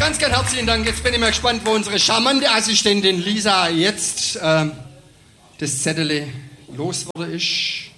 Ganz, ganz herzlichen Dank. Jetzt bin ich mal gespannt, wo unsere charmante Assistentin Lisa jetzt das Zettel losworden ist.